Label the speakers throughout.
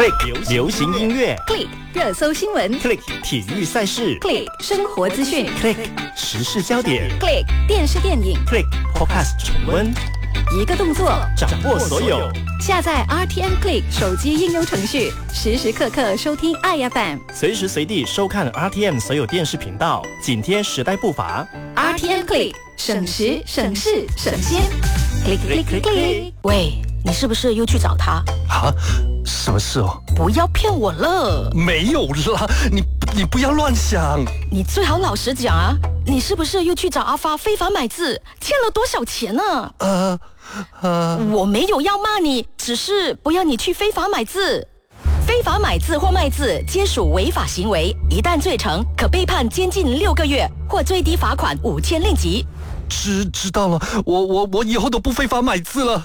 Speaker 1: Click 流行音乐
Speaker 2: ，Click 热搜新闻
Speaker 1: ，Click 体育赛事
Speaker 2: ，Click 生活资讯
Speaker 1: ，Click 时事焦点
Speaker 2: ，Click 电视电影
Speaker 1: ，Click Podcast 重温，
Speaker 2: 一个动作
Speaker 1: 掌握所有。
Speaker 2: 下载 RTM Click 手机应用程序，时时刻刻收听爱 FM，
Speaker 1: 随时随地收看 RTM 所有电视频道，紧贴时代步伐。
Speaker 2: RTM Click 省时省事省先 ，Click Click Click Click。
Speaker 3: 喂，你是不是又去找他？
Speaker 4: 啊，什么事哦？
Speaker 3: 不要骗我了！
Speaker 4: 没有啦，你不要乱想。
Speaker 3: 你最好老实讲啊，你是不是又去找阿发非法买字，欠了多少钱呢？我没有要骂你，只是不要你去非法买字。非法买字或卖字皆属违法行为，一旦罪成，可被判监禁6个月，或最低罚款5000令吉。
Speaker 4: 知道了，我以后都不非法买字了。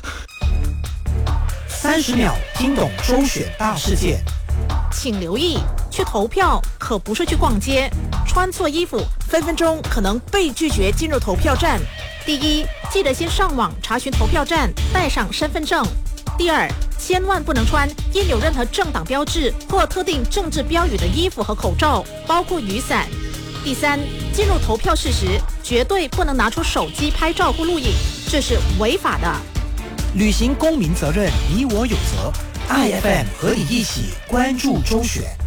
Speaker 5: 30秒听懂周选大事件。
Speaker 6: 请留意，去投票可不是去逛街，穿错衣服分分钟可能被拒绝进入投票站。第一，记得先上网查询投票站，带上身份证。第二，千万不能穿印有任何政党标志或特定政治标语的衣服和口罩，包括雨伞。第三，进入投票室时，绝对不能拿出手机拍照或录影，这是违法的。
Speaker 5: 履行公民责任，你我有责。IFM 和你一起关注周选。